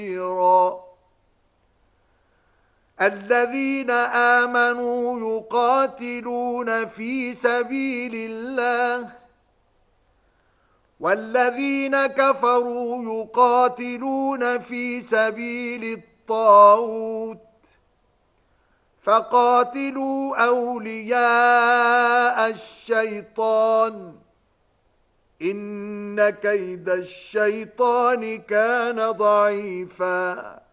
الذين آمنوا يقاتلون في سبيل الله والذين كفروا يقاتلون في سبيل الطاغوت فقاتلوا أولياء الشيطان إن كيد الشيطان كان ضعيفا